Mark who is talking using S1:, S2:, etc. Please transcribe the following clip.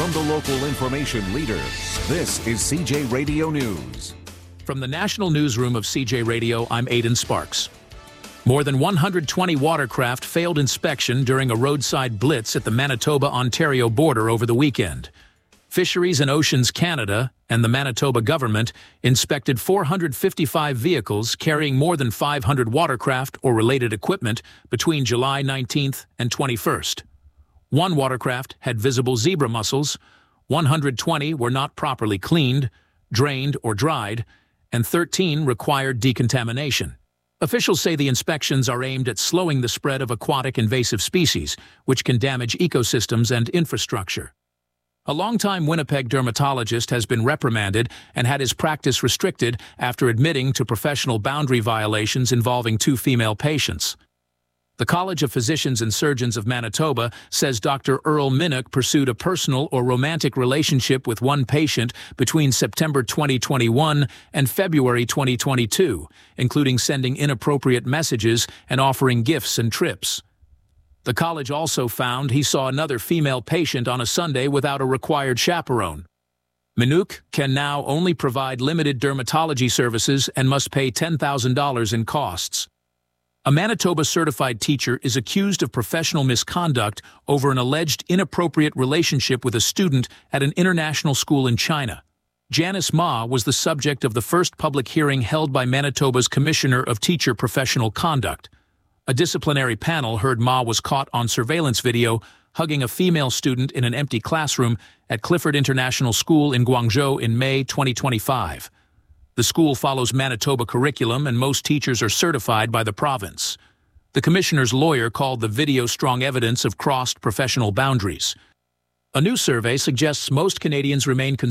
S1: from the local information leader. This is CJ Radio News.
S2: From the National Newsroom of CJ Radio, I'm Aidan Sparks. More than 120 watercraft failed inspection during a roadside blitz at the Manitoba-Ontario border over the weekend. Fisheries and Oceans Canada and the Manitoba government inspected 455 vehicles carrying more than 500 watercraft or related equipment between July 19th and 21st. One watercraft had visible zebra mussels, 120 were not properly cleaned, drained, or dried, and 13 required decontamination. Officials say the inspections are aimed at slowing the spread of aquatic invasive species, which can damage ecosystems and infrastructure. A longtime Winnipeg dermatologist has been reprimanded and had his practice restricted after admitting to professional boundary violations involving 2 female patients. The College of Physicians and Surgeons of Manitoba says Dr. Earl Minnock pursued a personal or romantic relationship with one patient between September 2021 and February 2022, including sending inappropriate messages and offering gifts and trips. The college also found he saw another female patient on a Sunday without a required chaperone. Minnock can now only provide limited dermatology services and must pay $10,000 in costs. A Manitoba-certified teacher is accused of professional misconduct over an alleged inappropriate relationship with a student at an international school in China. Janice Ma was the subject of the first public hearing held by Manitoba's Commissioner of Teacher Professional Conduct. A disciplinary panel heard Ma was caught on surveillance video hugging a female student in an empty classroom at Clifford International School in Guangzhou in May 2025. The school follows Manitoba curriculum and most teachers are certified by the province. The commissioner's lawyer called the video strong evidence of crossed professional boundaries. A new survey suggests most Canadians remain concerned